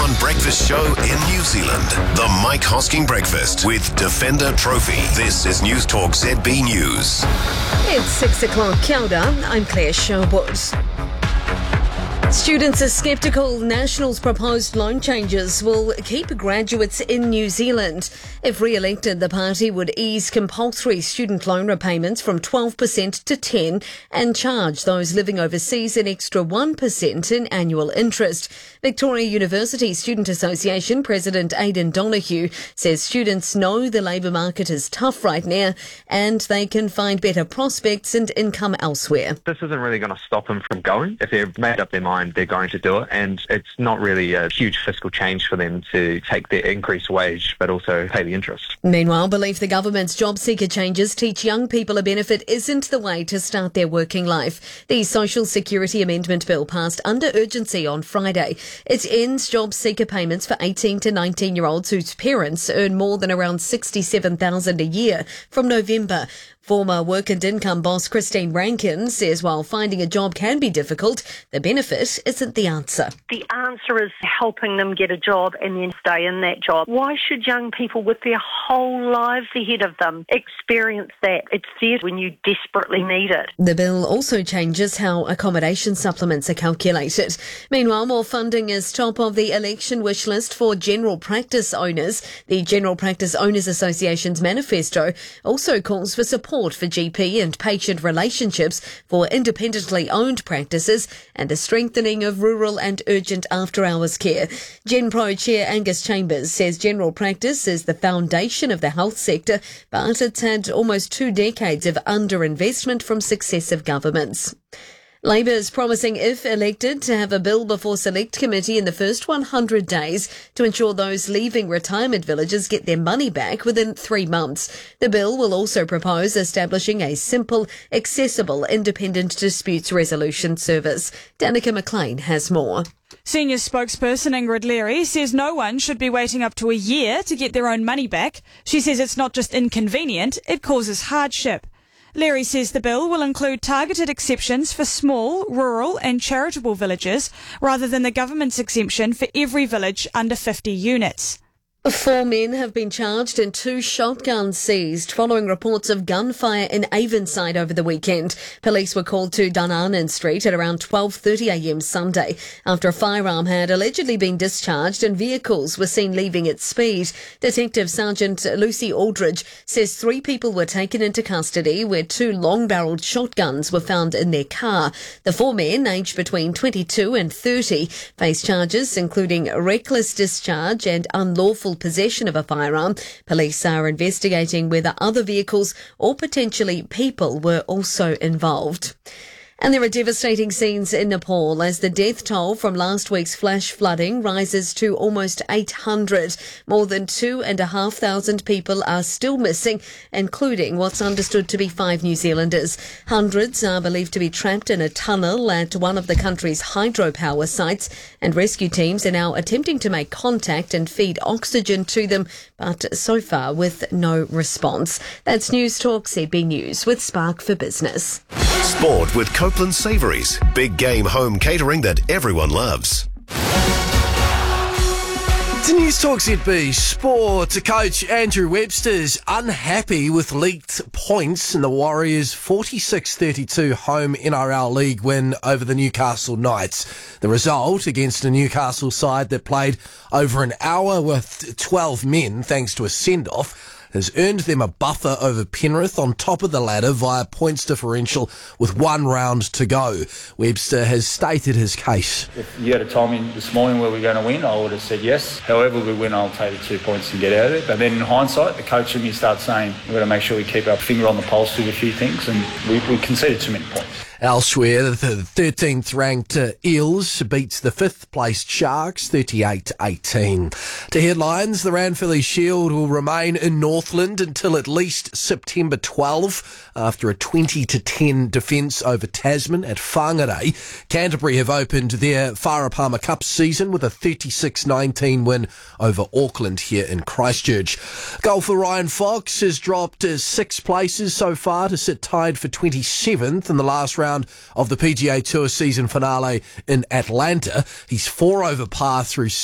one breakfast show in New Zealand. The Mike Hosking Breakfast with Defender Trophy. This is News Talk ZB News. It's 6 o'clock. Kia ora, I'm Claire Sherwood. Students are sceptical National's proposed loan changes will keep graduates in New Zealand. If re-elected, the party would ease compulsory student loan repayments from 12% to 10% and charge those living overseas an extra 1% in annual interest. Victoria University Student Association President Aidan Donoghue says students know the labour market is tough right now and they can find better prospects and income elsewhere. This isn't really going to stop them from going. If they've made up their mind, they're going to do it, and it's not really a huge fiscal change for them to take their increased wage but also pay the interest. Meanwhile, believe the government's job seeker changes teach young people a benefit isn't the way to start their working life. The Social Security Amendment Bill passed under urgency on Friday. It ends job seeker payments for 18 to 19-year-olds whose parents earn more than around $67,000 a year from November. Former Work and Income boss Christine Rankin says while finding a job can be difficult, the benefit isn't the answer. The answer is helping them get a job and then stay in that job. Why should young people with their whole lives ahead of them experience that? It's there when you desperately need it. The bill also changes how accommodation supplements are calculated. Meanwhile, more funding is top of the election wish list for general practice owners. The General Practice Owners Association's manifesto also calls for support for GP and patient relationships for independently owned practices and a strengthening of rural and urgent after-hours care. GenPro Chair Angus Chambers says general practice is the foundation of the health sector, but it's had almost 2 decades of underinvestment from successive governments. Labor is promising, if elected, to have a bill before Select Committee in the first 100 days to ensure those leaving retirement villages get their money back within 3 months. The bill will also propose establishing a simple, accessible, independent disputes resolution service. Danica McLean has more. Senior spokesperson Ingrid Leary says no one should be waiting up to a year to get their own money back. She says it's not just inconvenient, it causes hardship. Leary says the bill will include targeted exceptions for small, rural and charitable villages rather than the government's exemption for every village under 50 units. 4 men have been charged and 2 shotguns seized following reports of gunfire in Avonside over the weekend. Police were called to Dunanan Street at around 12:30am Sunday after a firearm had allegedly been discharged and vehicles were seen leaving at speed. Detective Sergeant Lucy Aldridge says 3 people were taken into custody where 2 long-barrelled shotguns were found in their car. The 4 men, aged between 22 and 30, face charges including reckless discharge and unlawful possession of a firearm. Police are investigating whether other vehicles or potentially people were also involved. And there are devastating scenes in Nepal as the death toll from last week's flash flooding rises to almost 800. More than 2,500 people are still missing, including what's understood to be 5 New Zealanders. Hundreds are believed to be trapped in a tunnel at one of the country's hydropower sites, and rescue teams are now attempting to make contact and feed oxygen to them, but so far with no response. That's News Talk ZB News with Spark for Business. Sport with Copeland Savouries. Big game home catering that everyone loves. To News Talk ZB Sport, coach Andrew Webster's unhappy with leaked points in the Warriors' 46-32 home NRL League win over the Newcastle Knights. The result against a Newcastle side that played over an hour with 12 men thanks to a send-off has earned them a buffer over Penrith on top of the ladder via points differential with 1 round to go. Webster has stated his case. If you had told me this morning where we're going to win, I would have said yes. However we win, I'll take the 2 points and get out of it. But then in hindsight, the coach and me start saying we've got to make sure we keep our finger on the pulse with a few things, and we conceded too many points. Elsewhere, the 13th ranked Eels beats the 5th placed Sharks 38-18. To headlines, the Ranfurly Shield will remain in Northland until at least September 12 after a 20-10 defence over Tasman at Whangarei. Canterbury have opened their Wharapama Cup season with a 36-19 win over Auckland here in Christchurch. Golfer Ryan Fox has dropped 6 places so far to sit tied for 27th in the last round of the PGA Tour season finale in Atlanta. He's 4 over par through